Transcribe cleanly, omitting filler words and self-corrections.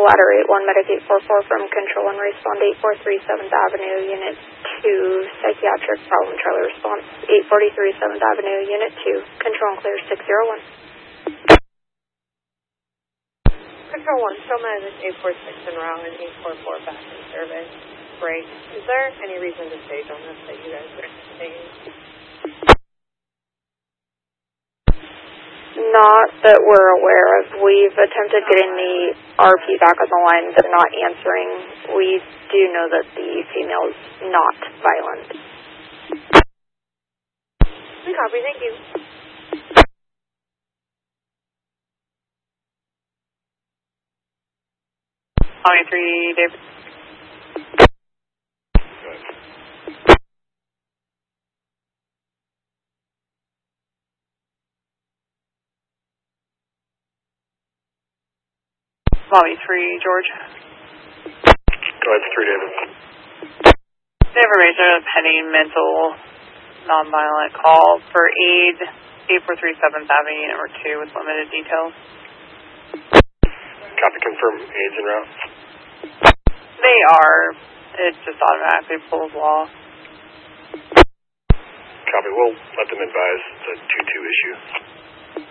Ladder 81, Medic 844 from Control and Respond 843 7th Avenue, Unit 2, Psychiatric Problem Trailer Response 843 7th Avenue, Unit 2, Control and Clear 601. Control 1, show medic 846 en route and 844 back in service. Break. Is there any reason to stage on this that you guys are taking? Not that we're aware of. We've attempted getting the RP back on the line. They're not answering. We do know that the female is not violent. We copy. Thank you. Holly 3, David. Molly 3, George. Go ahead, 3, David. They have a razor, a pending mental nonviolent call for aid, 843 7th Avenue, number 2, with limited details. Copy, confirm aids en route. They are. It just automatically pulls off. Copy, we'll let them advise. It's a 2-2 issue.